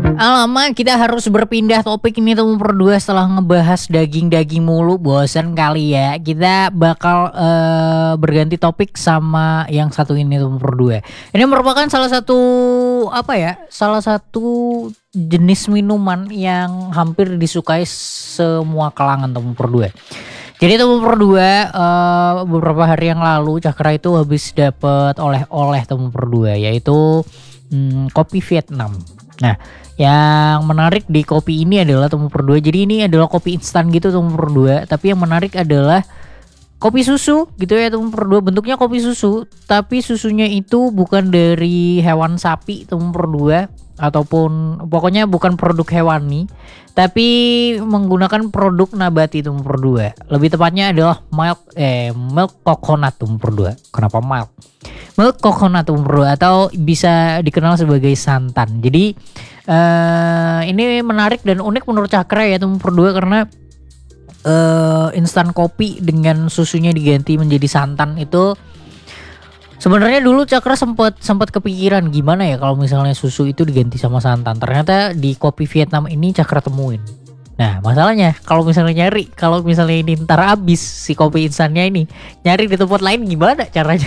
Alamak, kita harus berpindah topik ini tuh berdua setelah ngebahas daging-daging mulu, bosan kali ya. Kita bakal berganti topik sama yang satu ini tuh berdua. Ini merupakan salah satu salah satu jenis minuman yang hampir disukai semua kalangan tuh berdua. Jadi tuh berdua beberapa hari yang lalu Cakra itu habis dapet oleh-oleh tuh berdua, yaitu kopi Vietnam. Nah, yang menarik di kopi ini adalah teman berdua. Jadi ini adalah kopi instan gitu teman berdua. Tapi yang menarik adalah kopi susu gitu ya teman berdua. Bentuknya kopi susu, tapi susunya itu bukan dari hewan sapi teman berdua, ataupun pokoknya bukan produk hewani, tapi menggunakan produk nabati teman berdua. Lebih tepatnya adalah milk coconut teman berdua. Kenapa milk? Milk coconut teman berdua, atau bisa dikenal sebagai santan. Jadi ini menarik dan unik menurut Cakra ya teman berdua, karena instan kopi dengan susunya diganti menjadi santan itu sebenarnya dulu Cakra sempat kepikiran gimana ya kalau misalnya susu itu diganti sama santan. Ternyata di kopi Vietnam ini Cakra temuin. Nah, masalahnya kalau misalnya ini ntar habis si kopi instannya ini, nyari di tempat lain gimana caranya?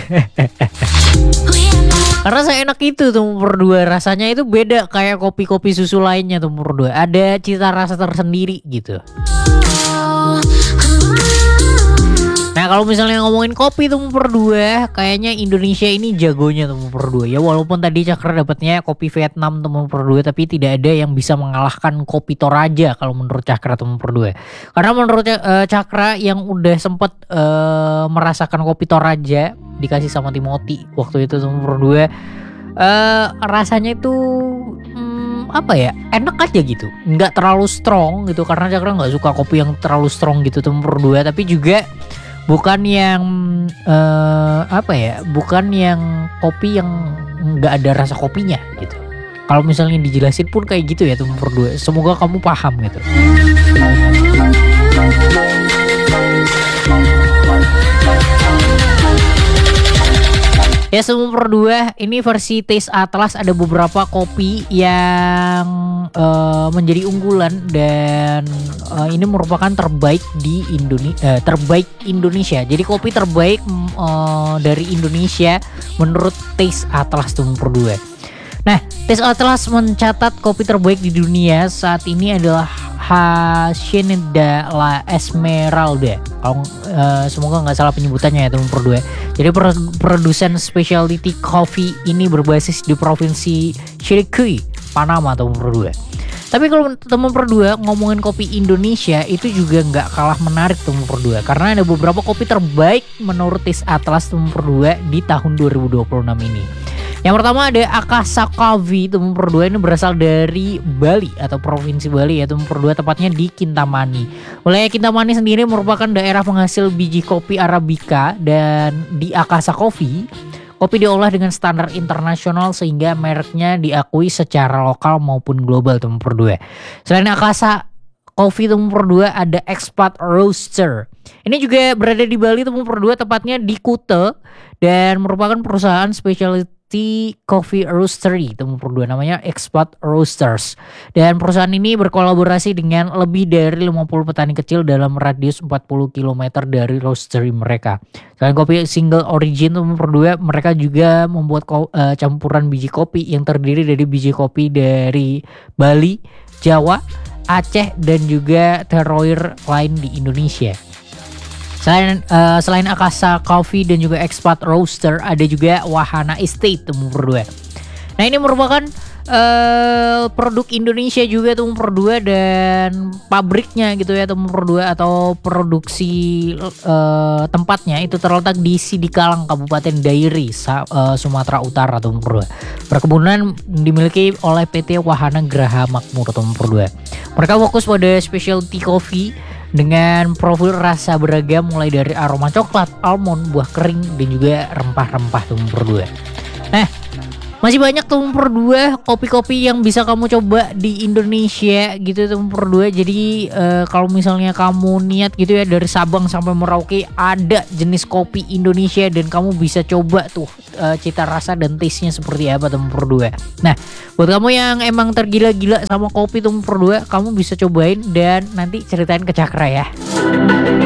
Karena saya enak itu tuh berdua, rasanya itu beda kayak kopi-kopi susu lainnya tuh berdua. Ada cita rasa tersendiri gitu. Nah, kalau misalnya ngomongin kopi tuh berdua, kayaknya Indonesia ini jagonya tuh berdua. Ya walaupun tadi Cakra dapatnya kopi Vietnam tuh berdua, tapi tidak ada yang bisa mengalahkan kopi Toraja kalau menurut Cakra tuh berdua. Karena menurut Cakra yang udah sempet merasakan kopi Toraja dikasih sama Timothy waktu itu tuh berdua, rasanya itu enak aja gitu, nggak terlalu strong gitu. Karena Cakra nggak suka kopi yang terlalu strong gitu tuh berdua, tapi juga bukan yang bukan yang kopi yang nggak ada rasa kopinya gitu. Kalau misalnya dijelasin pun kayak gitu ya teman berdua. Semoga kamu paham gitu. Ya semua berdua, ini versi Taste Atlas ada beberapa kopi yang menjadi unggulan, dan ini merupakan terbaik di Indonesia. Jadi kopi terbaik dari Indonesia menurut Taste Atlas tuh berdua. Nah, Taste Atlas mencatat kopi terbaik di dunia saat ini adalah Hacienda La Esmeralda. Kalau semoga nggak salah penyebutannya ya teman berdua. Jadi produsen specialty coffee ini berbasis di provinsi Chiriquí, Panama teman berdua. Tapi kalau teman berdua ngomongin kopi Indonesia itu juga nggak kalah menarik teman berdua, karena ada beberapa kopi terbaik menurut Taste Atlas teman berdua di tahun 2026 ini. Yang pertama ada Akasa Coffee teman berdua, ini berasal dari Bali atau provinsi Bali ya teman berdua, tepatnya di Kintamani. Wilayah Kintamani sendiri merupakan daerah penghasil biji kopi Arabica, dan di Akasa Coffee kopi diolah dengan standar internasional sehingga mereknya diakui secara lokal maupun global teman berdua. Selain Akasa Coffee teman berdua ada Expat Roaster. Ini juga berada di Bali teman berdua, tepatnya di Kuta, dan merupakan perusahaan specialty coffee roastery teman berdua, namanya Expat Roasters. Dan perusahaan ini berkolaborasi dengan lebih dari 50 petani kecil dalam radius 40 km dari roastery mereka. Selain kopi single origin teman berdua, mereka juga membuat campuran biji kopi yang terdiri dari biji kopi dari Bali, Jawa, Aceh, dan juga terroir lain di Indonesia. Selain Akasa Coffee dan juga Expat Roaster, ada juga Wahana Estate teman berdua. Nah, ini merupakan produk Indonesia juga teman berdua, dan pabriknya gitu ya teman berdua, atau produksi tempatnya itu terletak di Sidikalang, Kabupaten Dairi, Sumatera Utara teman berdua. Perkebunan dimiliki oleh PT Wahana Graha Makmur teman berdua. Mereka fokus pada specialty coffee dengan profil rasa beragam, mulai dari aroma coklat, almond, buah kering, dan juga rempah-rempah teman berdua. Nah, Masih banyak Tumpur 2 kopi-kopi yang bisa kamu coba di Indonesia gitu Tumpur 2. Jadi kalau misalnya kamu niat gitu ya dari Sabang sampai Merauke ada jenis kopi Indonesia dan kamu bisa coba tuh cita rasa dan taste-nya seperti apa Tumpur 2. Nah, buat kamu yang emang tergila-gila sama kopi Tumpur 2, kamu bisa cobain dan nanti ceritain ke Cakra ya.